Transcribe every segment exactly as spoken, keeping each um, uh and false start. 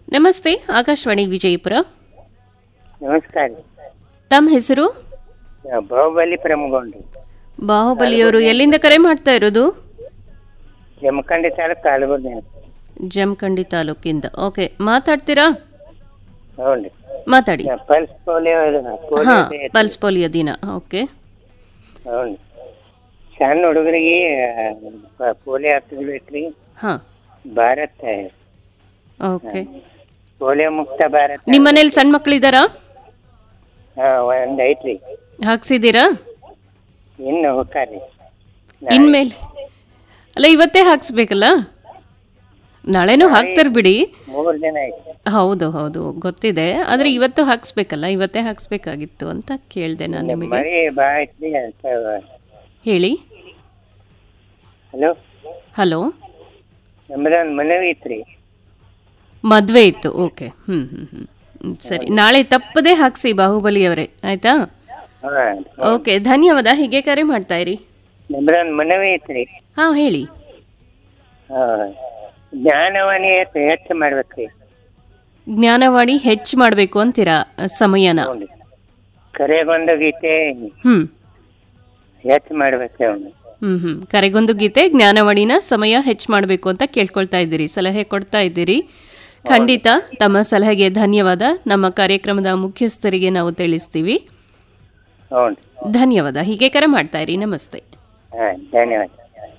ನಮಸ್ತೆ, ಆಕಾಶವಾಣಿ ವಿಜಯಪುರ. ನಮಸ್ಕಾರ. ತಮ್ಮ ಹೆಸರು? ಬಾಹುಬಲಿ ಪ್ರಮಗೊಂಡು. ಬಾಹುಬಲಿಯವರು ಎಲ್ಲಿಂದ ಕರೆ ಮಾಡ್ತಾ ಇರೋದು? ಜಮಖಂಡಿ ತಾಲೂಕು ಕಾಲಬುರ್ಗಿ. ಜಮಖಂಡಿ ತಾಲೂಕಿಂದ. ಓಕೆ, ಮಾತಾಡ್ತೀರಾ? ಹೌದು, ಮಾತಾಡಿ. ಪಲ್ಸ್ ಪೋಲಿಯೋ ಹಾ, ಪಲ್ಸ್ ಪೋಲಿಯೋ ದಿನ. ಓಕೆ. ಹೌದು, ಸಣ್ಣ ಹುಡುಗರಿಗೆ ಪೋಲಿಯೋ ಹಾಕಿಸ್ಬೇಕ್ರಿ. ಹಾ, ಭಾರತ್ ಓಕೆ. ಪೋಲಿಯೋ ಮುಕ್ತ ಭಾರತ. ನಿಮ್ಮ ಮನೇಲಿ ಸಣ್ಣ ಮಕ್ಕಳಿದ್ದಾರಾ? ಹಾ, ಒಂದ್ ಐತ್ರಿ. ಹಾಕ್ಸಿದ್ದೀರಾ? ಇನ್ನು ಹೋಗ್ತಾರ್ರಿ. ಇನ್ಮೇಲೆ ಅಲ್ಲ, ಇವತ್ತೇ ಹಾಕ್ಸ್ಬೇಕಲ್ಲ. ನಾಳೆನೂ ಹಾಕ್ತಾರ ಬಿಡಿ. ಮೂರ್ ದಿನ ಆಯ್ತು. ಹೌದು ಹೌದು, ಗೊತ್ತಿದೆ. ಆದ್ರೆ ಇವತ್ತು ಹಾಕ್ಸ್ಬೇಕಲ್ಲ, ಇವತ್ತೇ ಹಾಕ್ಸ್ಬೇಕಾಗಿತ್ತು ಅಂತ ಕೇಳಿದೆ ನಾನು ನಿಮಗೆ. ಮರಿ ಬಾ ಐತ್ರಿ ಅಂತ. ಹೇಳಿ. Hello hello. ನಮ್ದೊಂದು ಮನವಿ ಇತ್ರಿ. ಮದ್ವೆ ಇತ್ತು. ಓಕೆ. ಹ್ಮ್ ಹ್ಮ್ ಹ್ಮ್ ಸರಿ, ನಾಳೆ ತಪ್ಪದೇ ಹಾಕ್ಸಿ ಬಾಹುಬಲಿ ಅವರೇ, ಆಯ್ತಾ? ಓಕೆ, ಧನ್ಯವಾದ. ಹೀಗೆ ಕರೆ ಮಾಡ್ತಾ ಇರಿ. ನಮ್ದೊಂದು ಮನವಿ ಐತ್ರಿ. ಹಾ, ಹೇಳಿ. ಜ್ಞಾನವಾಣಿ ಹೆಚ್ಚು ಮಾಡ್ಬೇಕ್ರಿ. ಜ್ಞಾನವಾಣಿ ಹೆಚ್ಚು ಮಾಡ್ಬೇಕು ಅಂತೀರಾ ಸಮಯನ? ಕರೆಗೊಂದು ಗೀತೆ ಹ್ಮ್ ಹೆಚ್ಚು ಮಾಡ್ಬೇಕ್ರಿ. ಅವನು ಹ್ಮ್ ಹ್ಮ್ ಕರೆಗೊಂದು ಗೀತೆ, ಜ್ಞಾನವಾಣಿನ ಸಮಯ ಹೆಚ್ಚು ಮಾಡಬೇಕು ಅಂತ ಕೇಳ್ಕೊಳ್ತಾ ಇದ್ದೀರಿ, ಸಲಹೆ ಕೊಡ್ತಾ ಇದ್ದೀರಿ. ಖಂಡಿತ, ತಮ್ಮ ಸಲಹೆಗೆ ಧನ್ಯವಾದ. ನಮ್ಮ ಕಾರ್ಯಕ್ರಮದ ಮುಖ್ಯಸ್ಥರಿಗೆ ನಾವು ತಿಳಿಸ್ತೀವಿ. ಧನ್ಯವಾದ. ಹೀಗೆ ಕರೆ ಮಾಡ್ತಾ ಇರಿ. ನಮಸ್ತೆ. ಧನ್ಯವಾದ.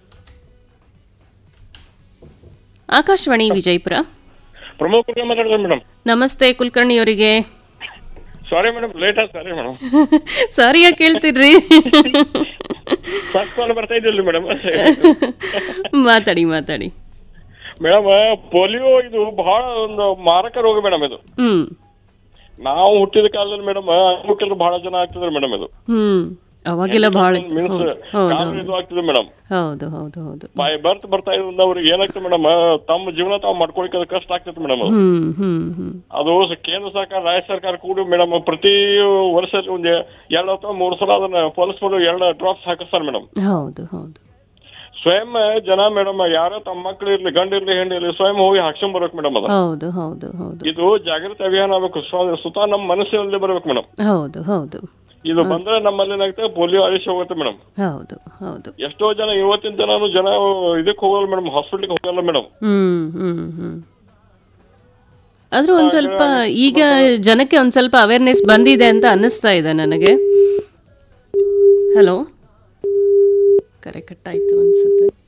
ಆಕಾಶವಾಣಿ ವಿಜಯಪುರ. ಪ್ರಮೋದ್ ಕುಲಕರ್ಣಿ ಮಾತಾಡ್ತಾರೆ ಮೇಡಮ್. ನಮಸ್ತೆ ಕುಲಕರ್ಣಿ ಅವರಿಗೆ. ಸಾರಿ ಮೇಡಮ್, ಲೇಟ್ ಆಯ್ತು. Sorry madam. ಸಾರಿ ಯಾಕೆ ಕೇಳ್ತಿರ್ರಿ? ಫಸ್ಟ್ ಕಾಲ್ ಬರ್ತಾ ಇದ್ದಿಲ್ಲ ಮೇಡಮ್. ಮಾತಾಡಿ ಮಾತಾಡಿ ಮೇಡಮ್. ಪೋಲಿಯೋ ಇದು ಬಹಳ ಒಂದು ಮಾರಕ ರೋಗ ಮೇಡಮ್. ಇದು ಹ್ಮ್ ನಾವು ಹುಟ್ಟಿದ ಕಾಲದಲ್ಲಿ ಮೇಡಮ್ ಹುಟ್ಟಿದ್ರು ಬಹಳ ಜನ ಆಗ್ತಿದ್ರು ಮೇಡಮ್. ಇದು ಹ್ಮ್ ಅವಾಗೆಲ್ಲ ಬಹಳ ಇದು ಆಗ್ತಿದೆ ಮೇಡಮ್. ಹೌದು ಹೌದು ಹೌದು. ಬಾಯ್ ಬರ್ತ್ ಬರ್ತಾ ಇದ್ರಿಂದ ಅವ್ರಿಗೆ ಏನಾಗ್ತದೆ ಮೇಡಮ್, ತಮ್ಮ ಜೀವನ ತಾವು ಮಾಡ್ಕೊಳಿಕ್ಕೆ ಕಷ್ಟ ಆಗ್ತದೆ ಮೇಡಮ್. ಹ್ಮ್ ಹ್ಮ್ ಹ್ಮ್ ಅದು ಕೇಂದ್ರ ಸರ್ಕಾರ ರಾಜ್ಯ ಸರ್ಕಾರ ಕೂಡ ಮೇಡಮ್ ಪ್ರತಿ ವರ್ಷ ಒಂದು ಎರಡು ಅಥವಾ ಮೂರು ಸಲ ಅದನ್ನ ಪೊಲೀಸ್ಗಳು ಎರಡು ಡ್ರಾಪ್ಸ್ ಹಾಕಿಸ್ತಾರೆ ಮೇಡಮ್. ಹೌದು ಹೌದು. ಸ್ವಯಂ ಜನ ಮೇಡಮ್, ಯಾರೋ ತಮ್ಮ ಮಕ್ಳು ಇರ್ಲಿ, ಗಂಡ ಇರ್ಲಿ, ಹೆಣ್ಣು ಇರ್ಲಿ, ಸ್ವಯಂ ಹೋಗಿ ಹಾಕ್ಸ್ಕೊಂಡ್ ಬರ್ಬೇಕು ಮೇಡಮ್. ಅದು ಹೌದು ಹೌದು ಹೌದು. ಇದು ಜಾಗೃತಿ ಅಭಿಯಾನ ಆಗ್ಬೇಕು. ಸುತ ನಮ್ಮ ಮನಸ್ಸಿನಲ್ಲಿ ಬರ್ಬೇಕು ಮೇಡಮ್. ಹೌದು ಹೌದು. ಇದು ಬಂದ್ರೆ ನಮ್ಮಲ್ಲಿ ಏನಾಗ್ತದೆ, ಪೋಲಿಯೋ ಅಳಿಸಿ ಹೋಗುತ್ತೆ ಮೇಡಮ್. ಹೌದು ಹೌದು. ಎಷ್ಟೋ ಜನ ಇವತ್ತಿನ ಜನ ಜನ ಇದಕ್ಕೆ ಹೋಗಲ್ಲ ಮೇಡಮ್, ಹಾಸ್ಪಿಟ್ಲಿಗೆ ಹೋಗಲ್ಲ ಮೇಡಮ್. ಹ್ಮ್ ಹ್ಮ್ ಹ್ಮ್ ಆದ್ರೂ ಒಂದ್ ಸ್ವಲ್ಪ ಈಗ ಜನಕ್ಕೆ ಒಂದ್ ಸ್ವಲ್ಪ ಅವೇರ್ನೆಸ್ ಬಂದಿದೆ ಅಂತ ಅನ್ನಿಸ್ತಾ ಇದೆ ನನಗೆ. ಹಲೋ, ಕರೆ ಕಟ್ಟಾಯ್ತು ಅನ್ಸುತ್ತೆ.